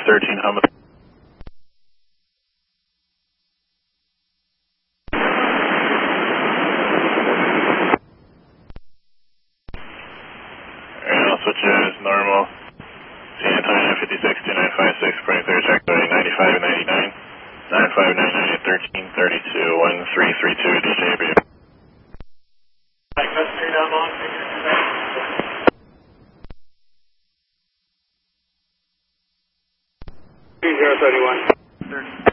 13, Hummus. Alright, I'll switch as normal. San Antonio 56, 2956, reporting clear trajectory 95 and 99. 9599 at 1332, 1332, DJ Abraham. Custody down long, 3031.